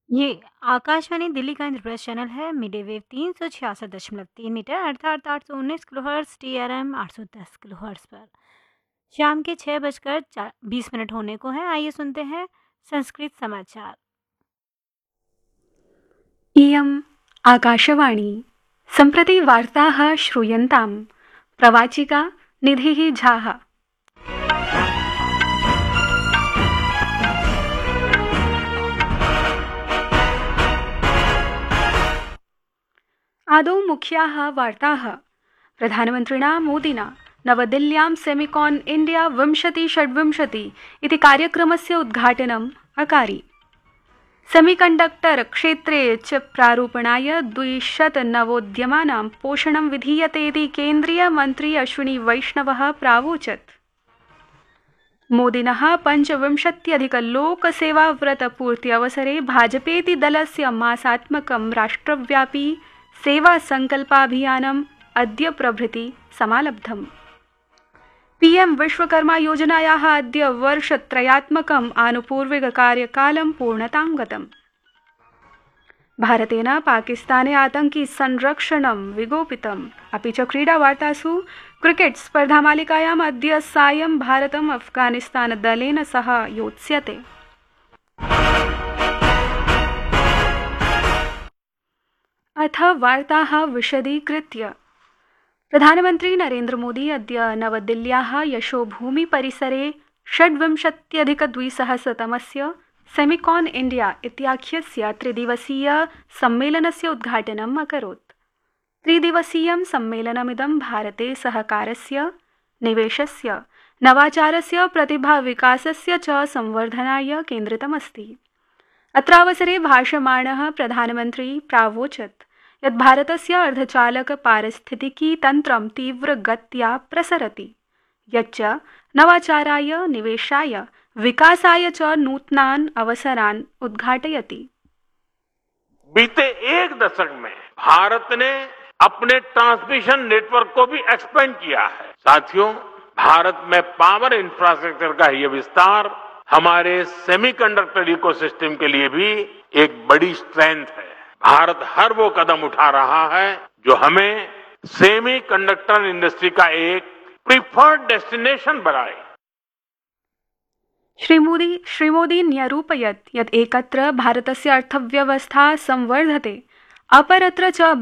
ये आकाशवाणी दिल्ली का इंद्रप्रस्थ चैनल है। मिडे वेव 366.3 मीटर अर्थात 819 किलो TRM 810 किलो पर शाम के 6:20 होने को है। आइए सुनते हैं संस्कृत समाचार। इयम् आकाशवाणी सम्प्रति वार्ताः श्रूयन्तां प्रवाचिका निधिः झाः। आदौ मुख्याः वार्ताः। प्रधानमन्त्रिणा मोदिना नवदिल्ल्यां सेमिकॉन इंडिया 2026 इति कार्यक्रमस्य उद्घाटनम् अकारि। सेमीकण्डक्टर क्षेत्रे च प्रारूपणाय 200 नवोद्यमानां पोषणं विधीयते इति केन्द्रीयमन्त्री अश्विनी वैष्णवः प्रावोचत्। मोदिनः 25 लोकसेवाव्रतपूर्ति अवसरे भाजपेति दलस्य मासात्मकं राष्ट्रव्यापी सेवासङ्कल्पाभियानम् अद्य प्रभृति समालब्धम्। पीएम विश्वकर्मा योजनायाः अद्य वर्षत्रयात्मकम् आनुपूर्विककार्यकालं पूर्णतां गतम्। भारतेन पाकिस्ताने आतंकी संरक्षणं विगोपितम्। अपि च क्रीडावार्तासु क्रिकेट स्पर्धामालिकायाम् अद्य सायं भारतम् अफगानिस्तान दलेन सह योत्स्यते। अथ वार्ताः विशदीकृत्य। प्रधानमन्त्री नरेन्द्र मोदी अद्य नवदिल्ल्याः यशोभूमि परिसरे 26+200तमस्य सेमिकॉन इंडिया इत्याख्यस्य त्रिदिवसीय सम्मेलनस्य उद्घाटनम् अकरोत्। त्रिदिवसीयं सम्मेलनमिदं भारते सहकारस्य, निवेशस्य, नवाचारस्य, प्रतिभाविकासस्य च संवर्धनाय केन्द्रितमस्ति। अत्रावसरे भाषमाणः प्रधानमन्त्री प्रावोचत् यत् भारतस्य अर्धचालक पारिस्थितिकी तन्त्रं तीव्रगत्या प्रसरति, यच्च नवाचाराय, निवेशाय, विकासाय च नूतनान् अवसरान् उद्घाटयति। बीते एक दशक में भारत ने अपने ट्रांसमिशन नेटवर्क को भी एक्सपेंड किया है। साथियों, भारत में पावर इंफ्रास्ट्रक्चर का यह विस्तार हमारे सेमीकंडक्टर इकोसिस्टम के लिए भी एक बड़ी स्ट्रेंथ है। भारत हर वो कदम उठा रहा है जो हमें सेमीकंडक्टर इंडस्ट्री का एक प्रिफर्ड डेस्टिनेशन बनाए। श्रीमोदी न्यरूपयत् यत् एकत्र भारतस्य अर्थव्यवस्था संवर्धते, अपरत्र च